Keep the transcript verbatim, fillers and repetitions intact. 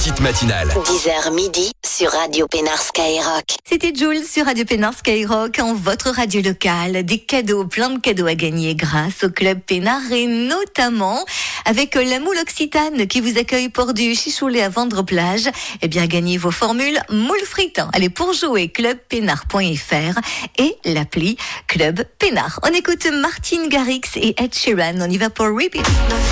petite matinale. dix heures midi sur Radio Pénard Skyrock. C'était Jules sur Radio Pénard Skyrock, en votre radio locale. Des cadeaux, plein de cadeaux à gagner grâce au Club Pénard et notamment avec la moule Occitane qui vous accueille pour du chichoulet à vendre plage. Eh bien, gagnez vos formules moule frites. Allez, pour jouer, club pénard point f r et l'appli Club Pénard. On écoute Martin Garrix et Ed Sheeran. On y va pour Repeat.